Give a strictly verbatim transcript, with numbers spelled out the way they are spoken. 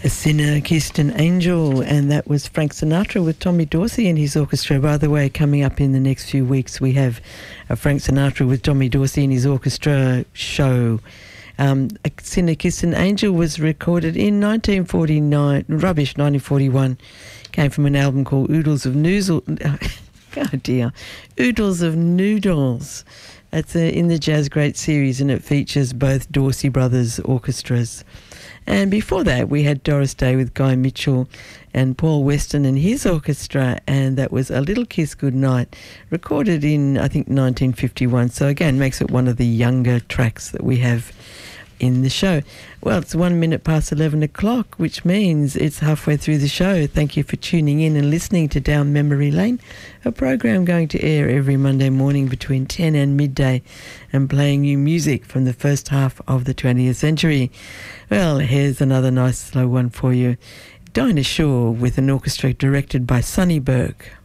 A Sinner Kissed an Angel, and that was Frank Sinatra with Tommy Dorsey and his orchestra. By the way, coming up in the next few weeks, we have a Frank Sinatra with Tommy Dorsey and his orchestra show. Um, A Sinner Kissed an Angel was recorded in nineteen forty-nine, rubbish, nineteen forty-one. Came from an album called Oodles of Noozle. Oh dear, Oodles of Noodles. It's uh, in the Jazz Great series, and it features both Dorsey Brothers orchestras. And before that, we had Doris Day with Guy Mitchell and Paul Weston and his orchestra, and that was A Little Kiss Goodnight, recorded in, I think, nineteen fifty-one. So again, makes it one of the younger tracks that we have in the show. Well, it's one minute past eleven o'clock, which means it's halfway through the show. Thank you for tuning in and listening to Down Memory Lane, a program going to air every Monday morning between ten and midday and playing you music from the first half of the twentieth century. Well, here's another nice slow one for you. Dinah Shore with an orchestra directed by Sonny Burke.